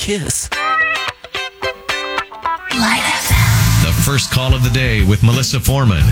Kiss. Light FM. The first call of the day with Melissa Foreman,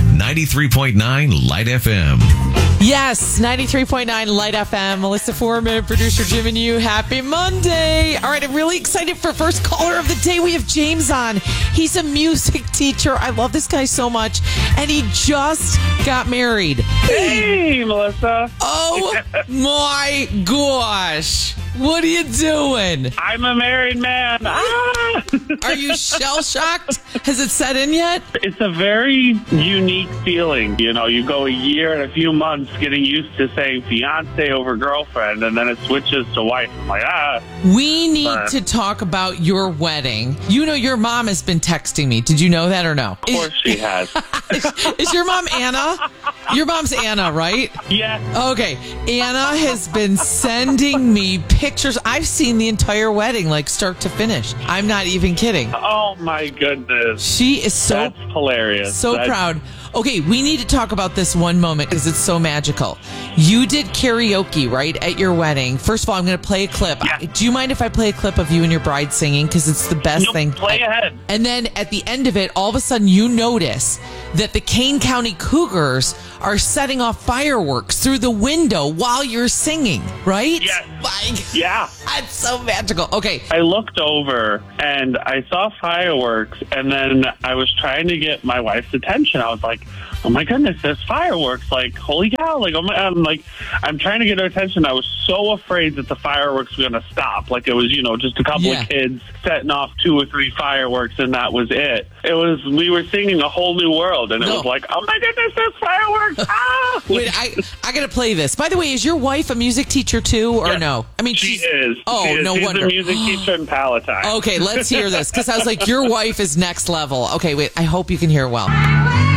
93.9 Light FM. Yes, 93.9 Light FM. Melissa Foreman, producer Jim and you. Happy Monday. All right, I'm really excited for first caller of the day. We have James on. He's a music teacher. I love this guy so much. And he just got married. Hey, Melissa. Oh, my gosh. What are you doing? I'm a married man. Ah! Are you shell-shocked? Has it set in yet? It's a very unique feeling. You know, you go a year and a few months getting used to saying fiance over girlfriend, and then it switches to wife. I'm like, We need to talk about your wedding. You know, your mom has been texting me. Did you know that or no? Of course she has. Is your mom Anna? Your mom's Anna, right? Yeah. Okay. Anna has been sending me pictures. I've seen the entire wedding, like start to finish. I'm not even kidding. Oh, my goodness. She is so That's hilarious. So proud. Okay, we need to talk about this one moment because it's so magical. You did karaoke, right, at your wedding. First of all, I'm going to play a clip. Yeah. Do you mind if I play a clip of you and your bride singing? Because it's the best thing. Play ahead. And then at the end of it, all of a sudden you notice that the Kane County Cougars are setting off fireworks through the window while you're singing, right? Yes. Like, Yeah. that's so magical. Okay. I looked over and I saw fireworks, and then I was trying to get my wife's attention. I was like, oh my goodness, there's fireworks. Like, holy cow. Like, I'm trying to get her attention. I was so afraid that the fireworks were going to stop. Like, it was, just a couple of kids setting off 2 or 3 fireworks, and that was it. We were singing a whole new world, and it was like, oh my goodness, there's fireworks. Ah! Wait, I got to play this. By the way, is your wife a music teacher too, or Yes, no? I mean, she is. Oh, she is. no She's wonder. a music teacher in Palatine. Okay, let's hear this, because I was like, your wife is next level. Okay, wait, I hope you can hear well.